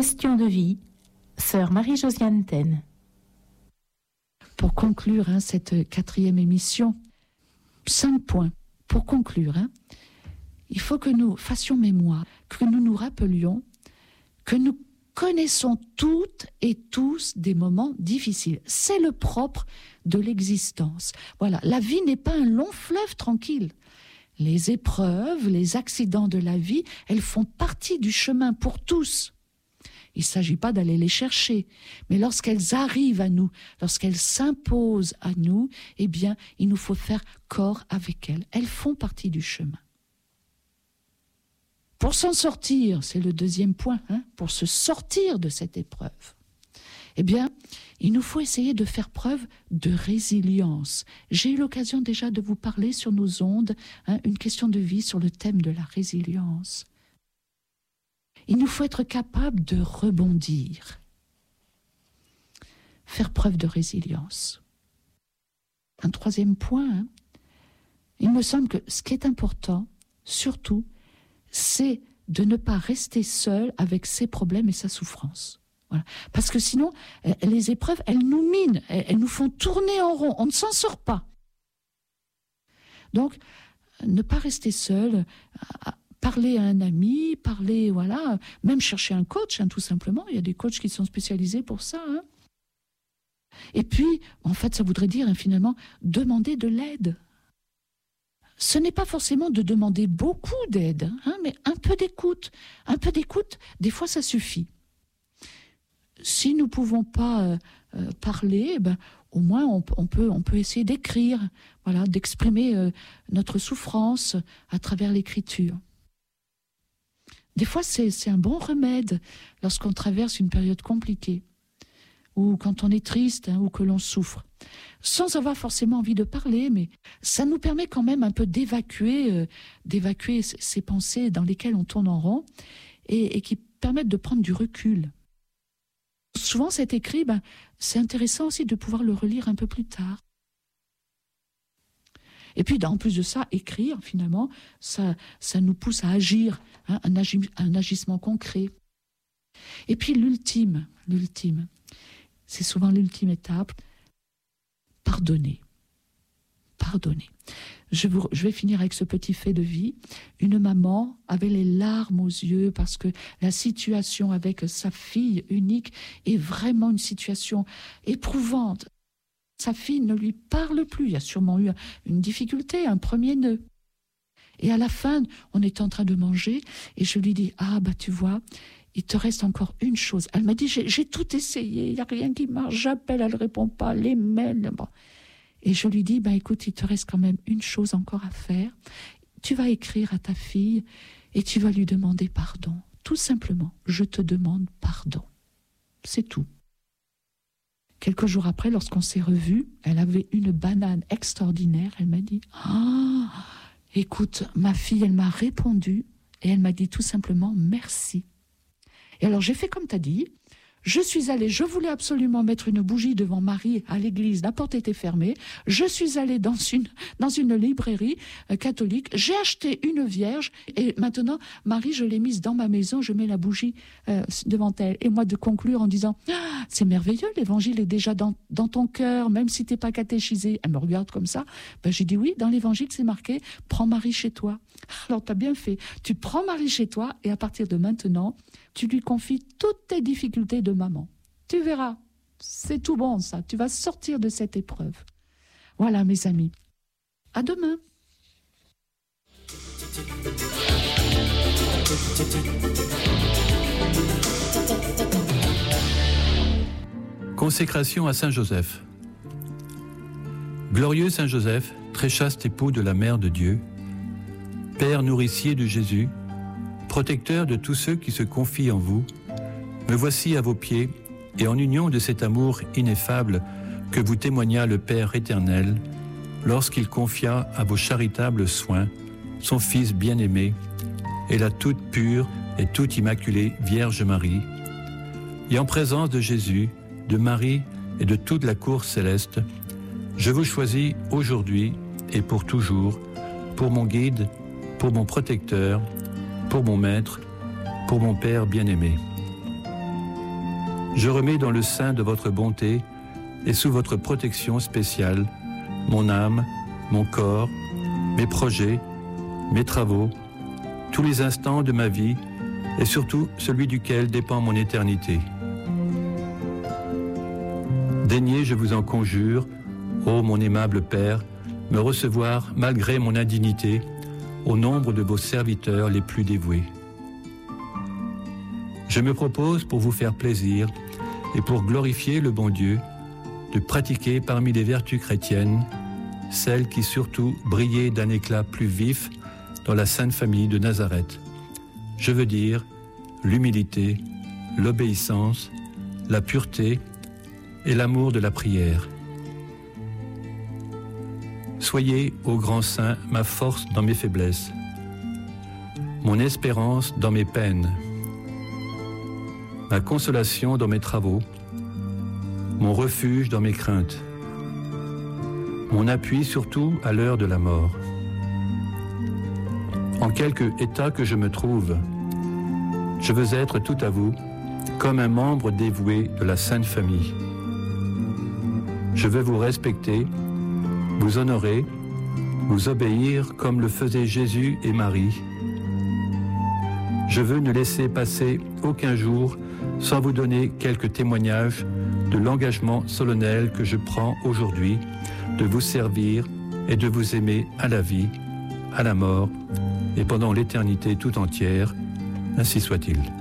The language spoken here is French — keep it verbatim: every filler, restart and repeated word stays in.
Question de vie, sœur Marie-Josiane Ten. Pour conclure hein, cette quatrième émission, cinq points. Pour conclure, hein, il faut que nous fassions mémoire, que nous nous rappelions que nous connaissons toutes et tous des moments difficiles. C'est le propre de l'existence. Voilà, la vie n'est pas un long fleuve tranquille. Les épreuves, les accidents de la vie, elles font partie du chemin pour tous. Il ne s'agit pas d'aller les chercher, mais lorsqu'elles arrivent à nous, lorsqu'elles s'imposent à nous, eh bien, il nous faut faire corps avec elles. Elles font partie du chemin. Pour s'en sortir, c'est le deuxième point, hein, pour se sortir de cette épreuve, eh bien, il nous faut essayer de faire preuve de résilience. J'ai eu l'occasion déjà de vous parler sur nos ondes, hein, une question de vie sur le thème de la résilience. Il nous faut être capable de rebondir, faire preuve de résilience. Un troisième point, hein, il me semble que ce qui est important, surtout, c'est de ne pas rester seul avec ses problèmes et sa souffrance. Voilà. Parce que sinon, les épreuves, elles nous minent, elles nous font tourner en rond, on ne s'en sort pas. Donc, ne pas rester seul, parler à un ami, parler, voilà, même chercher un coach, hein, tout simplement. Il y a des coachs qui sont spécialisés pour ça. Hein. Et puis, en fait, ça voudrait dire, hein, finalement, demander de l'aide. Ce n'est pas forcément de demander beaucoup d'aide, hein, mais un peu d'écoute. Un peu d'écoute, des fois, ça suffit. Si nous ne pouvons pas euh, euh, parler, ben, au moins, on, on, peut, on peut essayer d'écrire, voilà, d'exprimer euh, notre souffrance à travers l'écriture. Des fois, c'est, c'est un bon remède lorsqu'on traverse une période compliquée, ou quand on est triste, hein, ou que l'on souffre. Sans avoir forcément envie de parler, mais ça nous permet quand même un peu d'évacuer, euh, d'évacuer ces pensées dans lesquelles on tourne en rond, et, et qui permettent de prendre du recul. Souvent, cet écrit, ben, c'est intéressant aussi de pouvoir le relire un peu plus tard. Et puis, en plus de ça, écrire, finalement, ça, ça nous pousse à agir, hein, un, agi, un agissement concret. Et puis, l'ultime, l'ultime, c'est souvent l'ultime étape, pardonner. Pardonner. Je, vous, je vais finir avec ce petit fait de vie. Une maman avait les larmes aux yeux parce que la situation avec sa fille unique est vraiment une situation éprouvante. Sa fille ne lui parle plus. Il y a sûrement eu une difficulté, un premier nœud. Et à la fin, on était en train de manger et je lui dis « Ah, bah tu vois, il te reste encore une chose. » Elle m'a dit « J'ai, j'ai tout essayé, il n'y a rien qui marche, j'appelle, elle ne répond pas, les mails... Bon. » Et je lui dis, bah, écoute, il te reste quand même une chose encore à faire. Tu vas écrire à ta fille et tu vas lui demander pardon. Tout simplement, je te demande pardon. C'est tout. Quelques jours après, lorsqu'on s'est revus, elle avait une banane extraordinaire. Elle m'a dit, ah, écoute, ma fille, elle m'a répondu et elle m'a dit tout simplement merci. Et alors, j'ai fait comme tu as dit. Je suis allée, je voulais absolument mettre une bougie devant Marie à l'église, la porte était fermée. Je suis allée dans une, dans une librairie euh, catholique, j'ai acheté une vierge et maintenant, Marie, je l'ai mise dans ma maison, je mets la bougie euh, devant elle. Et moi, de conclure en disant, ah, c'est merveilleux, l'évangile est déjà dans, dans ton cœur, même si tu n'es pas catéchisée. Elle me regarde comme ça. Ben, j'ai dit oui, dans l'évangile, c'est marqué, prends Marie chez toi. Alors, tu as bien fait. Tu prends Marie chez toi et à partir de maintenant, tu lui confies toutes tes difficultés de maman. Tu verras, c'est tout bon ça. Tu vas sortir de cette épreuve. Voilà mes amis. À demain. Consécration à Saint Joseph. Glorieux Saint Joseph, très chaste époux de la Mère de Dieu, Père nourricier de Jésus, protecteur de tous ceux qui se confient en vous, me voici à vos pieds, et en union de cet amour ineffable que vous témoigna le Père éternel, lorsqu'il confia à vos charitables soins son Fils bien-aimé, et la toute pure et toute immaculée Vierge Marie, et en présence de Jésus, de Marie et de toute la cour céleste, je vous choisis aujourd'hui et pour toujours, pour mon guide, pour mon protecteur, pour mon maître, pour mon Père bien-aimé. Je remets dans le sein de votre bonté et sous votre protection spéciale mon âme, mon corps, mes projets, mes travaux, tous les instants de ma vie et surtout celui duquel dépend mon éternité. Daignez, je vous en conjure, ô mon aimable Père, me recevoir malgré mon indignité au nombre de vos serviteurs les plus dévoués. Je me propose, pour vous faire plaisir et pour glorifier le bon Dieu, de pratiquer parmi les vertus chrétiennes celles qui surtout brillaient d'un éclat plus vif dans la Sainte Famille de Nazareth. Je veux dire l'humilité, l'obéissance, la pureté et l'amour de la prière. Soyez, ô grand Saint, ma force dans mes faiblesses, mon espérance dans mes peines, ma consolation dans mes travaux, mon refuge dans mes craintes, mon appui surtout à l'heure de la mort. En quelque état que je me trouve, je veux être tout à vous, comme un membre dévoué de la Sainte Famille. Je veux vous respecter, vous honorer, vous obéir comme le faisaient Jésus et Marie. Je veux ne laisser passer aucun jour sans vous donner quelques témoignages de l'engagement solennel que je prends aujourd'hui de vous servir et de vous aimer à la vie, à la mort et pendant l'éternité tout entière. Ainsi soit-il.